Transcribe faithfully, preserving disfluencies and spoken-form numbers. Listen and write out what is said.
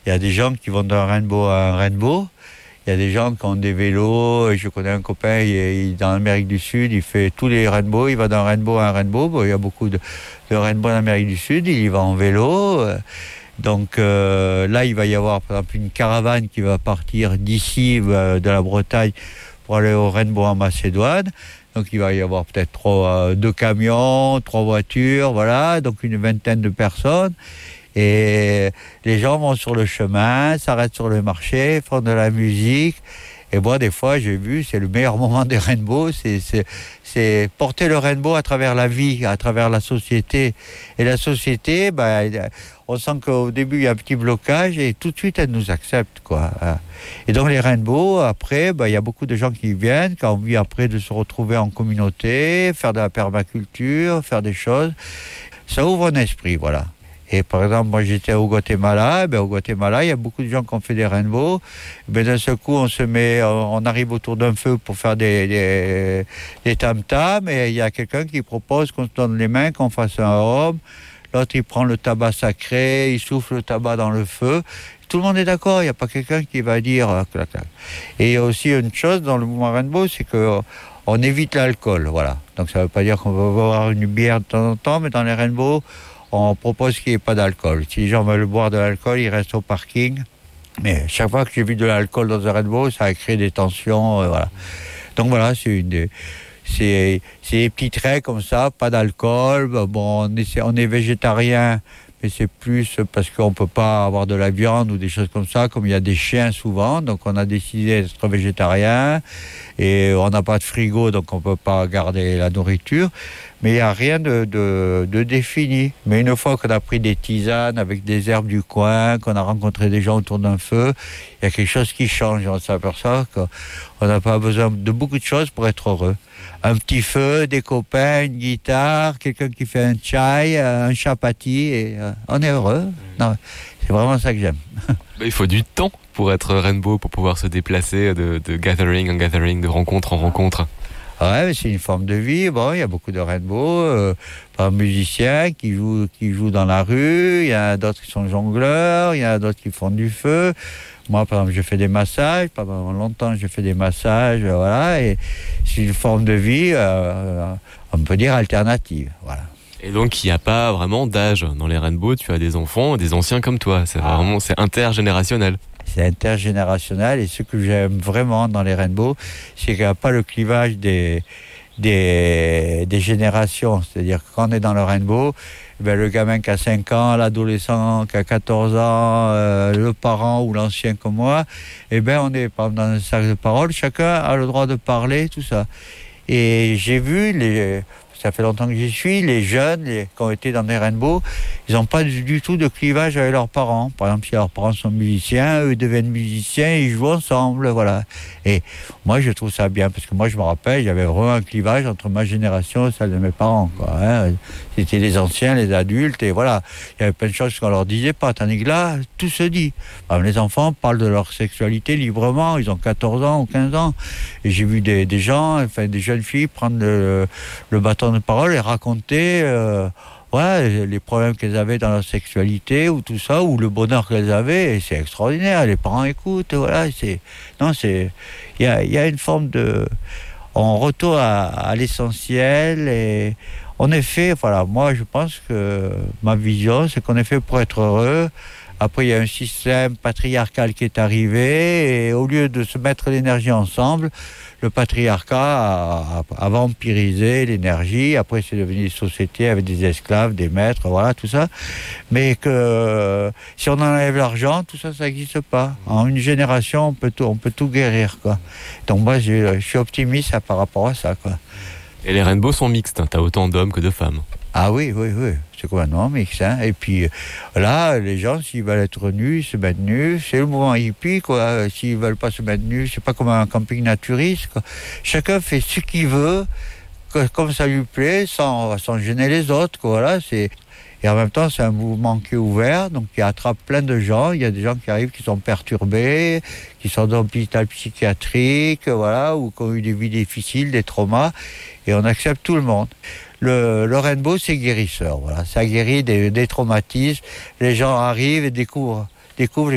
Il y a des gens qui vont d'un rainbow à un rainbow. Il y a des gens qui ont des vélos. Je connais un copain, il est dans l'Amérique du Sud, il fait tous les rainbows, il va d'un rainbow à un rainbow. Bon, il y a beaucoup de, de rainbows en Amérique du Sud, il y va en vélo. Donc euh, là, il va y avoir par exemple une caravane qui va partir d'ici, euh, de la Bretagne, pour aller au rainbow en Macédoine. Donc il va y avoir peut-être trois, euh, deux camions, trois voitures, voilà, donc une vingtaine de personnes. Et les gens vont sur le chemin, s'arrêtent sur le marché, font de la musique. Et moi, des fois, j'ai vu, c'est le meilleur moment des rainbows, c'est, c'est, c'est porter le rainbow à travers la vie, à travers la société. Et la société, bah, on sent qu'au début, il y a un petit blocage et tout de suite, elle nous accepte, quoi. Et donc, les rainbows, après, bah, il y a beaucoup de gens qui viennent, qui ont envie après de se retrouver en communauté, faire de la permaculture, faire des choses. Ça ouvre un esprit, voilà. Et par exemple, moi j'étais au Guatemala, ben, au Guatemala, il y a beaucoup de gens qui ont fait des rainbows. Ben, d'un seul coup, on se met, on arrive autour d'un feu pour faire des, des, des tam-tams, et il y a quelqu'un qui propose qu'on se donne les mains, qu'on fasse un homme. L'autre, il prend le tabac sacré, il souffle le tabac dans le feu. Tout le monde est d'accord, il n'y a pas quelqu'un qui va dire... Euh, clac, clac. Et il y a aussi une chose dans le mouvement rainbow, c'est que on évite l'alcool, voilà. Donc ça ne veut pas dire qu'on va boire une bière de temps en temps, mais dans les rainbows, on propose qu'il n'y ait pas d'alcool. Si les gens veulent boire de l'alcool, ils restent au parking. Mais chaque fois que j'ai vu de l'alcool dans un rainbow, ça a créé des tensions. Euh, voilà. Donc voilà, c'est une des, c'est, c'est des petits traits comme ça, pas d'alcool. Bon, on, essaie, on est végétarien, mais c'est plus parce qu'on ne peut pas avoir de la viande ou des choses comme ça, comme il y a des chiens souvent. Donc on a décidé d'être végétarien et on n'a pas de frigo, donc on ne peut pas garder la nourriture. Mais il n'y a rien de, de, de défini. Mais une fois qu'on a pris des tisanes avec des herbes du coin, qu'on a rencontré des gens autour d'un feu, il y a quelque chose qui change. On s'aperçoit qu'on n'a pas besoin de beaucoup de choses pour être heureux. Un petit feu, des copains, une guitare, quelqu'un qui fait un chai, un chapati, et euh, on est heureux. Non, c'est vraiment ça que j'aime. Il faut du temps pour être rainbow, pour pouvoir se déplacer de, de gathering en gathering, de rencontre en rencontre. Ouais, c'est une forme de vie. Bon, il y a beaucoup de rainbows, euh, par musiciens qui jouent, qui jouent dans la rue. Il y a d'autres qui sont jongleurs. Il y a d'autres qui font du feu. Moi, par exemple, je fais des massages. Pendant longtemps, j'ai fait des massages. Voilà, et c'est une forme de vie, euh, on peut dire alternative. Voilà. Et donc, il n'y a pas vraiment d'âge dans les rainbows. Tu as des enfants, des anciens comme toi. C'est ah. vraiment, c'est intergénérationnel. C'est intergénérationnel, et ce que j'aime vraiment dans les rainbows, c'est qu'il n'y a pas le clivage des, des, des générations. C'est-à-dire que quand on est dans le rainbow, ben le gamin qui a cinq ans, l'adolescent qui a quatorze ans, euh, le parent ou l'ancien comme moi, eh ben on est dans un cercle de parole, chacun a le droit de parler, tout ça. Et j'ai vu les... Ça fait longtemps que j'y suis. Les jeunes les, qui ont été dans des rainbows, ils n'ont pas du, du tout de clivage avec leurs parents. Par exemple, si leurs parents sont musiciens, eux deviennent musiciens, ils jouent ensemble, voilà. Et moi, je trouve ça bien, parce que moi, je me rappelle, j'avais vraiment un clivage entre ma génération et celle de mes parents, quoi, hein. C'était les anciens, les adultes, et voilà. Il y avait plein de choses qu'on leur disait pas, tandis que là, tout se dit. Alors, les enfants parlent de leur sexualité librement, ils ont quatorze ans ou quinze ans. Et j'ai vu des, des gens, enfin, des jeunes filles prendre le, le bâton de parole et raconter euh, ouais, les problèmes qu'elles avaient dans leur sexualité ou tout ça, ou le bonheur qu'elles avaient, et c'est extraordinaire. Les parents écoutent, voilà, c'est non, c'est il y a, y a une forme de on retourne à, à l'essentiel, et en effet, voilà, moi je pense que ma vision, c'est qu'on est fait pour être heureux. Après, il y a un système patriarcal qui est arrivé, et au lieu de se mettre l'énergie ensemble, le patriarcat a, a, a vampirisé l'énergie. Après, c'est devenu des sociétés avec des esclaves, des maîtres, voilà, tout ça. Mais que si on enlève l'argent, tout ça, ça n'existe pas. En une génération, on peut tout, on peut tout guérir, quoi. Donc moi, je, je suis optimiste par rapport à ça, quoi. Et les rainbows sont mixtes, hein. T'as autant d'hommes que de femmes. Ah oui, oui, oui, c'est complètement mix, hein. Et puis là, les gens, s'ils veulent être nus, ils se mettent nus. C'est le mouvement hippie, quoi. S'ils veulent pas se mettre nus, c'est pas comme un camping naturiste, quoi. Chacun fait ce qu'il veut, comme ça lui plaît, sans, sans gêner les autres, quoi. Voilà, c'est... Et en même temps, c'est un mouvement qui est ouvert, donc qui attrape plein de gens. Il y a des gens qui arrivent qui sont perturbés, qui sont dans l'hôpital psychiatrique, voilà, ou qui ont eu des vies difficiles, des traumas, et on accepte tout le monde. Le, le rainbow, c'est guérisseur, voilà. Ça guérit des, des traumatismes. Les gens arrivent et découvrent, découvrent